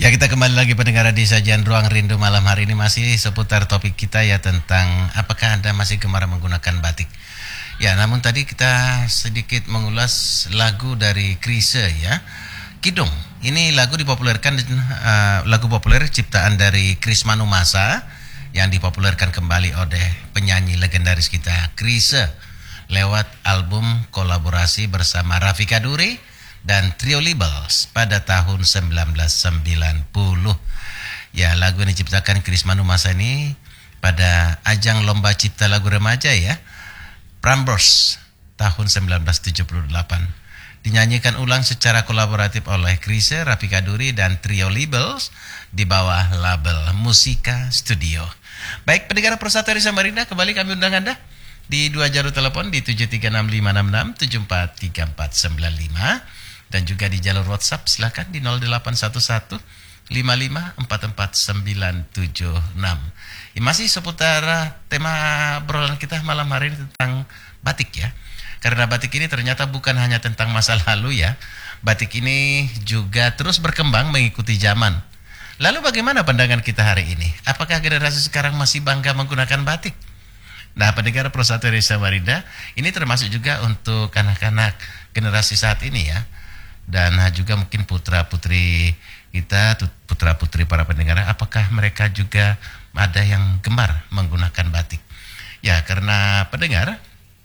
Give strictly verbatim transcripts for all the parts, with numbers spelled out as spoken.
Ya, kita kembali lagi pendengar di sajian Ruang Rindu malam hari ini masih seputar topik kita ya tentang apakah Anda masih gemar menggunakan batik. Ya, namun tadi kita sedikit mengulas lagu dari Chrisye ya. Kidung. Ini lagu dipopulerkan uh, lagu populer ciptaan dari Kris Manumasa yang dipopulerkan kembali oleh penyanyi legendaris kita Chrisye lewat album kolaborasi bersama Raffika Duri dan Trio Libels pada tahun sembilan belas sembilan puluh. Ya, lagu yang diciptakan Kris Manumasa ini pada ajang lomba cipta lagu remaja ya, Prambors tahun sembilan belas tujuh puluh delapan. Dinyanyikan ulang secara kolaboratif oleh Chrisye, Raffika Duri dan Trio Libels di bawah label Musika Studio. Baik, pendengar Persatu R I Samarinda, kembali kami undang Anda di dua jalur telepon di tujuh tiga enam lima enam enam tujuh empat tiga empat sembilan lima. Dan juga di jalur WhatsApp silakan di nol delapan satu satu lima lima empat empat sembilan tujuh enam. Ya, masih seputar tema obrolan kita malam hari ini tentang batik ya. Karena batik ini ternyata bukan hanya tentang masa lalu ya. Batik ini juga terus berkembang mengikuti zaman. Lalu bagaimana pandangan kita hari ini? Apakah generasi sekarang masih bangga menggunakan batik? Nah, pendengar Persatu R I Samarinda, ini termasuk juga untuk anak-anak generasi saat ini ya. Dan juga mungkin putra-putri kita, putra-putri para pendengar, apakah mereka juga ada yang gemar menggunakan batik? Ya, karena pendengar,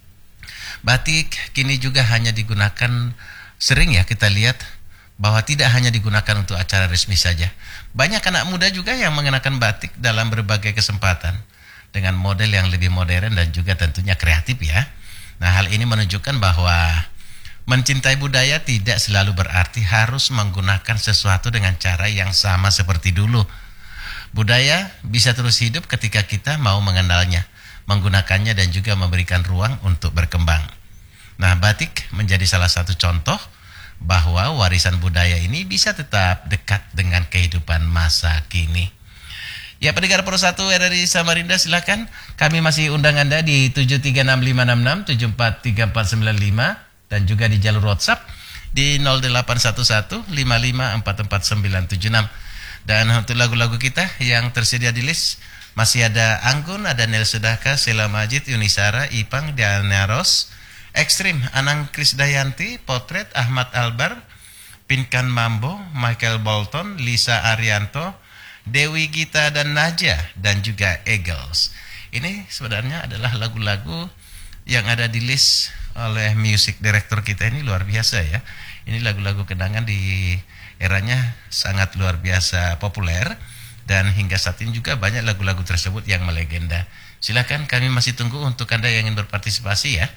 batik kini juga hanya digunakan, sering ya kita lihat bahwa tidak hanya digunakan untuk acara resmi saja. Banyak anak muda juga yang mengenakan batik dalam berbagai kesempatan dengan model yang lebih modern dan juga tentunya kreatif ya. Nah, hal ini menunjukkan bahwa mencintai budaya tidak selalu berarti harus menggunakan sesuatu dengan cara yang sama seperti dulu. Budaya bisa terus hidup ketika kita mau mengenalnya, menggunakannya dan juga memberikan ruang untuk berkembang. Nah, batik menjadi salah satu contoh bahwa warisan budaya ini bisa tetap dekat dengan kehidupan masa kini. Ya, pendengar Persatu R I Samarinda, silakan. Kami masih undang Anda di tujuh tiga enam lima enam enam tujuh empat tiga empat sembilan lima dan juga di jalur WhatsApp di nol delapan satu satu lima lima empat empat sembilan tujuh enam. Dan untuk lagu-lagu kita yang tersedia di list masih ada Anggun, ada Nel Sudaka, Sheila Majid, Yunisara, Ipang, Diana Ros, Ekstrim, Anang Krisdayanti, Potret, Ahmad Albar, Pinkan Mambo, Michael Bolton, Lisa Arianto, Dewi Gita dan Naja, dan juga Eagles. Ini sebenarnya adalah lagu-lagu yang ada di list oleh music director kita, ini luar biasa ya. Ini lagu-lagu kenangan di eranya sangat luar biasa populer. Dan hingga saat ini juga banyak lagu-lagu tersebut yang melegenda. Silakan, kami masih tunggu untuk Anda yang ingin berpartisipasi ya.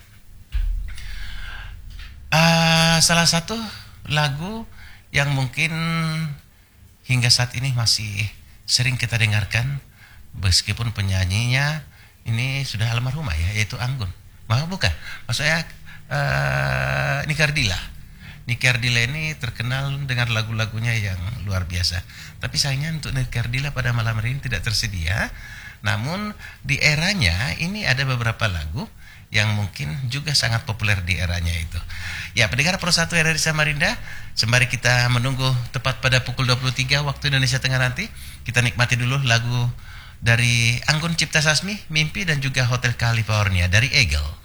Uh, salah satu lagu yang mungkin hingga saat ini masih sering kita dengarkan, meskipun penyanyinya ini sudah almarhumah ya, yaitu Anggun. Maka bukan, maksudnya uh, Niki Ardila. Niki Ardila ini terkenal dengan lagu-lagunya yang luar biasa. Tapi sayangnya untuk Niki Ardila pada malam hari ini tidak tersedia. Namun di eranya ini ada beberapa lagu yang mungkin juga sangat populer di eranya itu. Ya, pendengar Persatu R I Samarinda, sembari kita menunggu tepat pada pukul dua puluh tiga waktu Indonesia Tengah nanti, kita nikmati dulu lagu dari Anggun Cipta Sasmi, Mimpi, dan juga Hotel California dari Eagle.